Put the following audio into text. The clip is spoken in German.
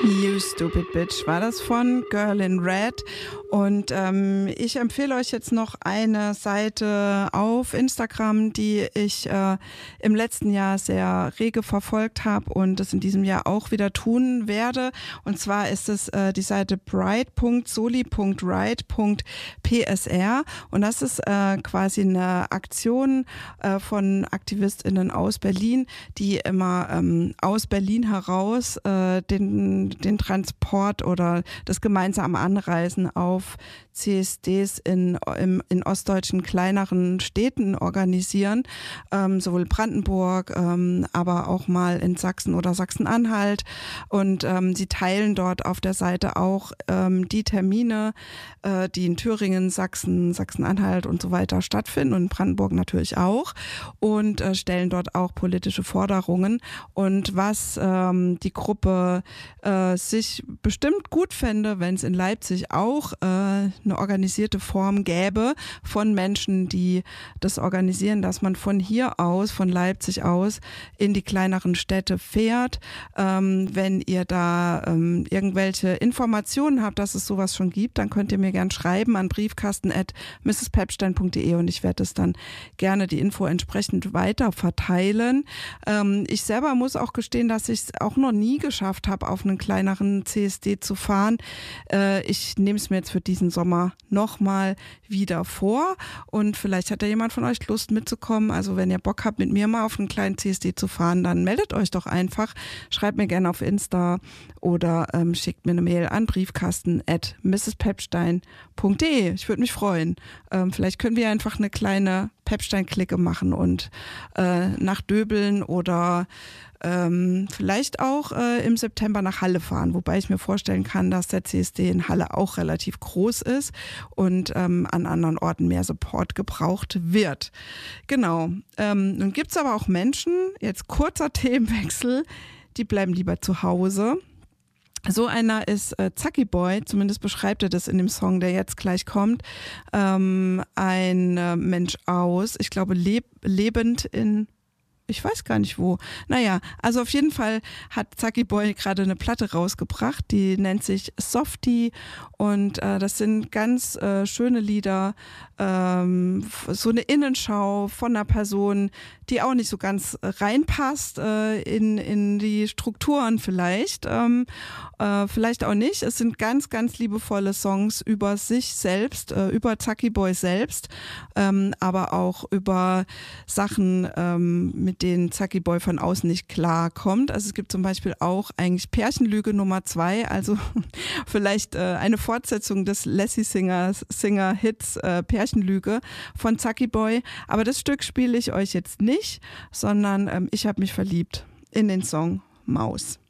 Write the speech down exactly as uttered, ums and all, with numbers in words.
You Stupid Bitch war das von Girl in Red. Und ähm, ich empfehle euch jetzt noch eine Seite auf Instagram, die ich äh, im letzten Jahr sehr rege verfolgt habe und das in diesem Jahr auch wieder tun werde. Und zwar ist es äh, die Seite bright punkt soli punkt right punkt p s r und das ist äh, quasi eine Aktion äh, von AktivistInnen aus Berlin, die immer ähm, aus Berlin heraus äh, den, den Transport oder das gemeinsame Anreisen auf C S Ds in, in, in ostdeutschen kleineren Städten organisieren, ähm, sowohl Brandenburg, ähm, aber auch mal in Sachsen oder Sachsen-Anhalt. Und ähm, sie teilen dort auf der Seite auch ähm, die Termine, äh, die in Thüringen, Sachsen, Sachsen-Anhalt und so weiter stattfinden und in Brandenburg natürlich auch und äh, stellen dort auch politische Forderungen. Und was ähm, die Gruppe äh, sich bestimmt gut fände, wenn es in Leipzig auch äh, eine organisierte Form gäbe von Menschen, die das organisieren, dass man von hier aus, von Leipzig aus in die kleineren Städte fährt. Ähm, wenn ihr da ähm, irgendwelche Informationen habt, dass es sowas schon gibt, dann könnt ihr mir gern schreiben an briefkasten at misses-pepstein punkt de und ich werde es dann gerne die Info entsprechend weiter verteilen. Ähm, ich selber muss auch gestehen, dass ich es auch noch nie geschafft habe, auf einen kleineren C S D zu fahren. Äh, ich nehme es mir jetzt für diesen Sommer nochmal wieder vor und vielleicht hat ja jemand von euch Lust mitzukommen. Also wenn ihr Bock habt, mit mir mal auf einen kleinen C S D zu fahren, dann meldet euch doch einfach. Schreibt mir gerne auf Insta oder ähm, schickt mir eine Mail an briefkasten at misses-pepstein punkt de. Ich würde mich freuen. Ähm, vielleicht können wir einfach eine kleine Pepstein-Clique machen und äh, nach Döbeln oder ähm, vielleicht auch äh, im September nach Halle fahren, wobei ich mir vorstellen kann, dass der C S D in Halle auch relativ groß ist und ähm, an anderen Orten mehr Support gebraucht wird. Genau. Ähm, nun gibt es aber auch Menschen, jetzt kurzer Themenwechsel, die bleiben lieber zu Hause. So einer ist äh, Zacki Boy, zumindest beschreibt er das in dem Song, der jetzt gleich kommt, ähm, ein äh, Mensch aus, ich glaube leb, lebend in, ich weiß gar nicht wo. Naja, also auf jeden Fall hat Zacki Boy gerade eine Platte rausgebracht, die nennt sich Softie und äh, das sind ganz äh, schöne Lieder, ähm, so eine Innenschau von einer Person, die auch nicht so ganz reinpasst äh, in, in die Strukturen vielleicht, ähm, äh, vielleicht auch nicht. Es sind ganz, ganz liebevolle Songs über sich selbst, äh, über Zacki Boy selbst, ähm, aber auch über Sachen, ähm, mit denen Zacki Boy von außen nicht klarkommt. Also es gibt zum Beispiel auch eigentlich Pärchenlüge Nummer zwei, also vielleicht äh, eine Fortsetzung des Lassie Singer, Singer Hits äh, Pärchenlüge von Zacki Boy. Aber das Stück spiele ich euch jetzt nicht, sondern ähm, ich habe mich verliebt in den Song Maus.